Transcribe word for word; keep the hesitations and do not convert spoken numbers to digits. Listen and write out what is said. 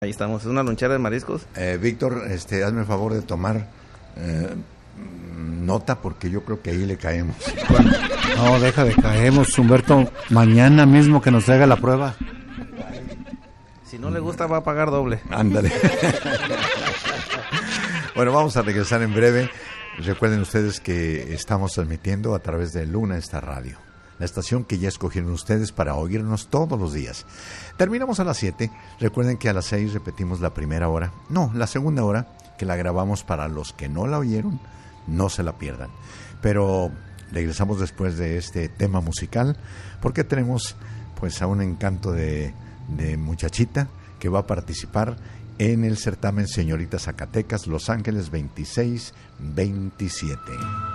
Ahí estamos, es una lonchera de mariscos. Eh, Víctor, este, hazme el favor de tomar eh, nota porque yo creo que ahí le caemos. No, deja de caemos, Humberto. Mañana mismo que nos haga la prueba. Si no le gusta va a pagar doble. Ándale. Bueno, vamos a regresar en breve. Recuerden ustedes que estamos transmitiendo a través de Luna esta radio, la estación que ya escogieron ustedes para oírnos todos los días. Terminamos a las siete. Recuerden que a las seis repetimos la primera hora. No, la segunda hora, que la grabamos para los que no la oyeron, no se la pierdan. Pero regresamos después de este tema musical, porque tenemos pues a un encanto de, de muchachita que va a participar en el certamen Señorita Zacatecas Los Ángeles veintiséis veintisiete.